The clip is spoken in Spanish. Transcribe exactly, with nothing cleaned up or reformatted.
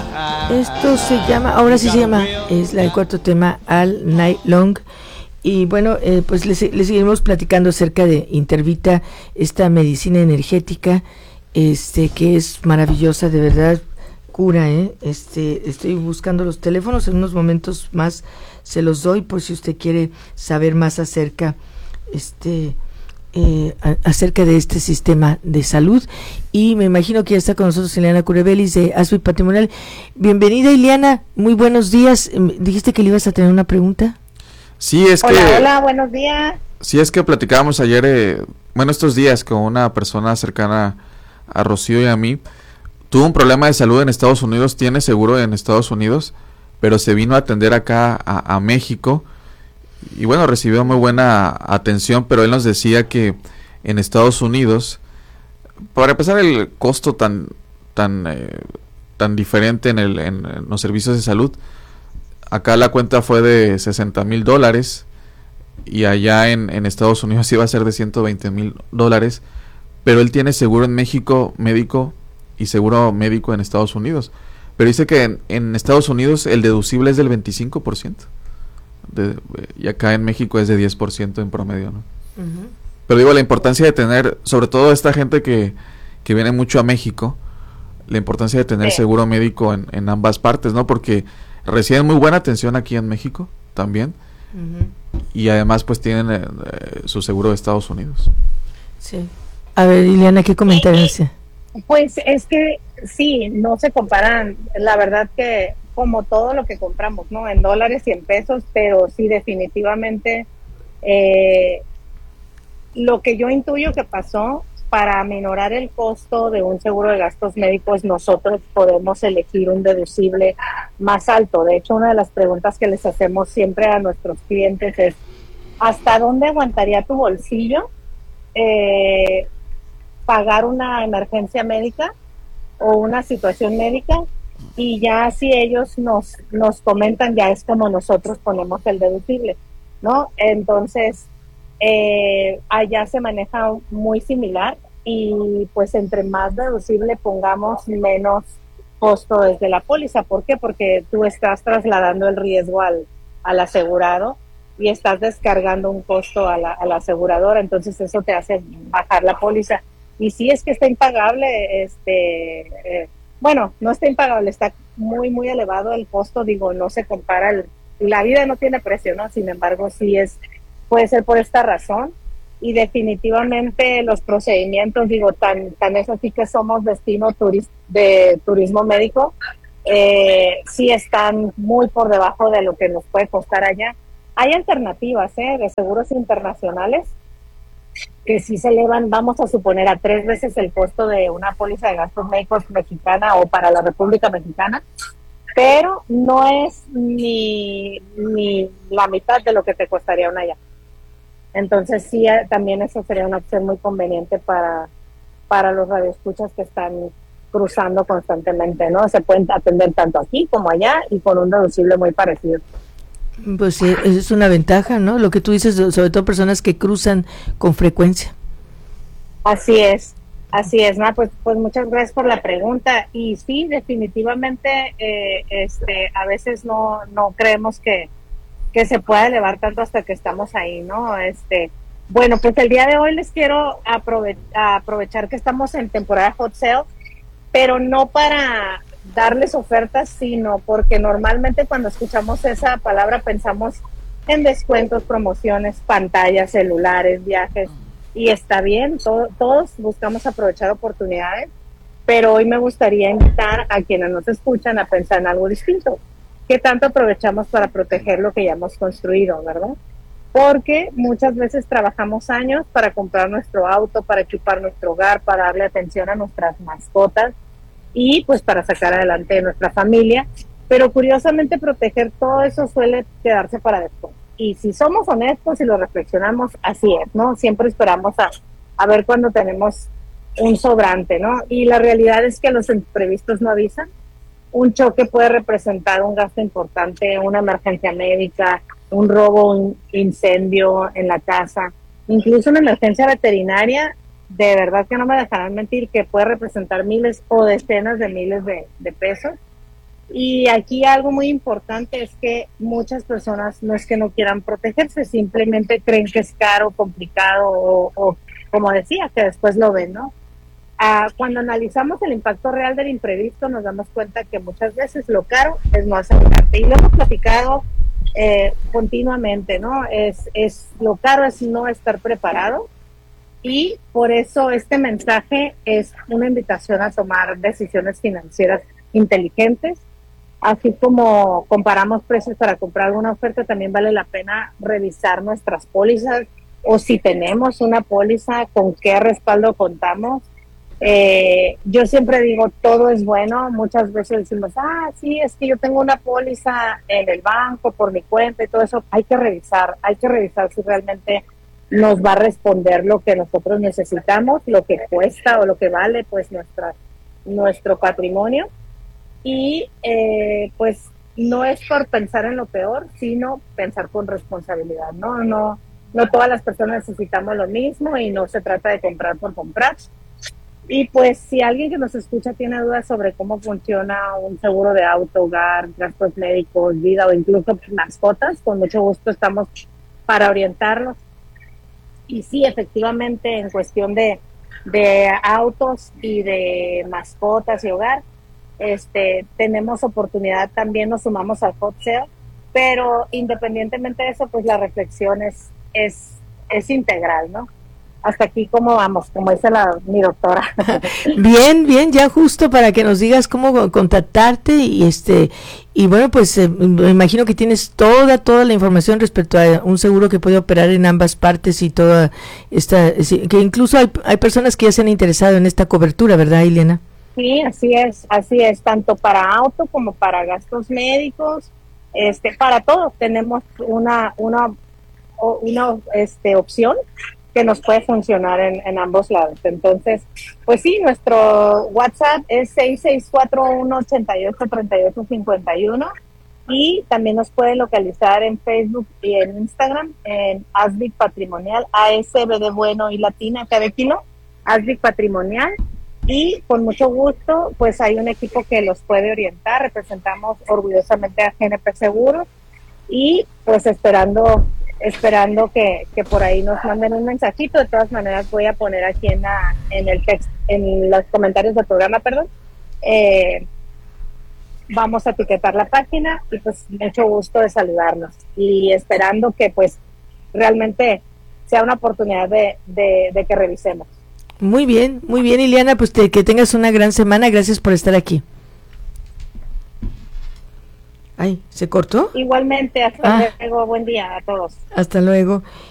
Esto se llama, ahora sí se llama, es la, el cuarto tema, All Night Long. Y bueno, eh, pues les, les seguimos platicando acerca de Intervita, esta medicina energética, este que es maravillosa, de verdad, cura, ¿eh? Este, estoy buscando los teléfonos, en unos momentos más se los doy por si usted quiere saber más acerca, este... Eh, a, acerca de este sistema de salud. Y me imagino que ya está con nosotros Ileana Curebelis de Asby Patrimonial. Bienvenida, Ileana, muy buenos días. Dijiste que le ibas a tener una pregunta. Sí, es hola, que hola, buenos días. Sí, es que platicábamos ayer, eh, bueno, estos días con una persona cercana a Rocío y a mí. Tuvo un problema de salud en Estados Unidos, tiene seguro en Estados Unidos, pero se vino a atender acá a, a México. Y bueno, recibió muy buena atención, pero él nos decía que en Estados Unidos, para empezar, el costo tan tan eh, tan diferente en, el, en, en los servicios de salud, acá la cuenta fue de sesenta mil dólares y allá en, en Estados Unidos iba a ser de ciento veinte mil dólares, pero él tiene seguro en México médico y seguro médico en Estados Unidos, pero dice que en, en Estados Unidos el deducible es del veinticinco por ciento. De, y acá en México es de diez por ciento en promedio, ¿no? Uh-huh. Pero digo, la importancia de tener, sobre todo esta gente que, que viene mucho a México, la importancia de tener sí. seguro médico en, en ambas partes, ¿no? Porque reciben muy buena atención aquí en México también, uh-huh. y además pues tienen eh, su seguro de Estados Unidos. Sí. A ver, Ileana, ¿qué comentarios? Eh, eh, pues es que sí, no se comparan, la verdad que como todo lo que compramos, ¿no? En dólares y en pesos, pero sí definitivamente eh, lo que yo intuyo que pasó, para aminorar el costo de un seguro de gastos médicos, nosotros podemos elegir un deducible más alto. De hecho, una de las preguntas que les hacemos siempre a nuestros clientes es, ¿hasta dónde aguantaría tu bolsillo eh, pagar una emergencia médica o una situación médica? Y ya si ellos nos nos comentan, ya es como nosotros ponemos el deducible, ¿no? Entonces, eh, allá se maneja muy similar y pues entre más deducible pongamos, menos costo desde la póliza. ¿Por qué? Porque tú estás trasladando el riesgo al, al asegurado y estás descargando un costo a la, a la aseguradora, entonces eso te hace bajar la póliza. Y si es que está impagable, este... Eh, bueno, no está impagable, está muy, muy elevado el costo, digo, no se compara, el, la vida no tiene precio, ¿no? Sin embargo, sí es, puede ser por esta razón, y definitivamente los procedimientos, digo, tan, tan es así que somos destino turis, de turismo médico, eh, sí están muy por debajo de lo que nos puede costar allá. Hay alternativas, ¿eh? De seguros internacionales, que sí se elevan, vamos a suponer, a tres veces el costo de una póliza de gastos médicos mexicana o para la República Mexicana, pero no es ni, ni la mitad de lo que te costaría una allá. Entonces sí, también eso sería una opción muy conveniente para, para los radioescuchas que están cruzando constantemente, ¿no? Se pueden atender tanto aquí como allá y con un deducible muy parecido. Pues sí, es una ventaja, ¿no? Lo que tú dices, sobre todo personas que cruzan con frecuencia. Así es, así es, ¿no? Pues, pues muchas gracias por la pregunta. Y sí, definitivamente, eh, este, a veces no, no creemos que, que se pueda elevar tanto hasta que estamos ahí, ¿no? Este, bueno, pues el día de hoy les quiero aprove- aprovechar que estamos en temporada hot sale, pero no para darles ofertas, sino porque normalmente cuando escuchamos esa palabra pensamos en descuentos, promociones, pantallas, celulares, viajes, y está bien, to- todos buscamos aprovechar oportunidades, pero hoy me gustaría invitar a quienes nos escuchan a pensar en algo distinto. ¿Qué tanto aprovechamos para proteger lo que ya hemos construido, verdad? Porque muchas veces trabajamos años para comprar nuestro auto, para equipar nuestro hogar, para darle atención a nuestras mascotas, y pues para sacar adelante a nuestra familia, pero curiosamente proteger todo eso suele quedarse para después. Y si somos honestos y lo reflexionamos, así es, ¿no? Siempre esperamos a, a ver cuando tenemos un sobrante, ¿no? Y la realidad es que los imprevistos no avisan. Un choque puede representar un gasto importante, una emergencia médica, un robo, un incendio en la casa, incluso una emergencia veterinaria. De verdad que no me dejarán mentir que puede representar miles o decenas de miles de, de pesos. Y aquí algo muy importante es que muchas personas no es que no quieran protegerse, simplemente creen que es caro, complicado o, o como decía, que después lo ven, ¿no? Ah, cuando analizamos el impacto real del imprevisto nos damos cuenta que muchas veces lo caro es no asegurarte. Y lo hemos platicado eh, continuamente, ¿no? Es, es, lo caro es no estar preparado. Y por eso este mensaje es una invitación a tomar decisiones financieras inteligentes. Así como comparamos precios para comprar alguna oferta, también vale la pena revisar nuestras pólizas o si tenemos una póliza, con qué respaldo contamos. Eh, yo siempre digo, todo es bueno. Muchas veces decimos, ah, sí, es que yo tengo una póliza en el banco por mi cuenta y todo eso. Hay que revisar, hay que revisar si realmente nos va a responder lo que nosotros necesitamos, lo que cuesta o lo que vale pues nuestra, nuestro patrimonio. Y eh, pues no es por pensar en lo peor, sino pensar con responsabilidad, ¿no? No, no todas las personas necesitamos lo mismo y no se trata de comprar por comprar. Y pues si alguien que nos escucha tiene dudas sobre cómo funciona un seguro de auto, hogar, gastos médicos, vida o incluso mascotas, con mucho gusto estamos para orientarlos. Y sí, efectivamente, en cuestión de, de autos y de mascotas y hogar, Este, tenemos oportunidad, también nos sumamos al hot sale, pero independientemente de eso, pues la reflexión es, es, es integral, ¿no? Hasta aquí, ¿cómo vamos? Como dice la, mi doctora. Bien, bien, ya justo para que nos digas cómo contactarte y este y bueno, pues eh, me imagino que tienes toda, toda la información respecto a un seguro que puede operar en ambas partes y toda esta, que incluso hay, hay personas que ya se han interesado en esta cobertura, ¿verdad, Ileana? Sí, así es, así es, tanto para auto como para gastos médicos, este, para todo tenemos una, una, una, este, opción que nos puede funcionar en, en ambos lados. Entonces, pues sí, nuestro WhatsApp es seis seis cuatro uno, ocho ocho, tres ocho cinco uno y también nos puede localizar en Facebook y en Instagram en Asvic Patrimonial, A S B de bueno y latina cada kilo, Asvic Patrimonial. Y con mucho gusto, pues hay un equipo que los puede orientar. Representamos orgullosamente a G N P Seguros y pues esperando esperando que, que por ahí nos manden un mensajito. De todas maneras voy a poner aquí en la, en el text, en los comentarios del programa, perdón. Eh, vamos a etiquetar la página y pues mucho gusto de saludarnos y esperando que pues realmente sea una oportunidad de, de, de que revisemos. Muy bien, muy bien, Ileana, pues te, que tengas una gran semana, gracias por estar aquí. Ay, ¿se cortó? Igualmente, hasta ah. luego, buen día a todos. Hasta luego.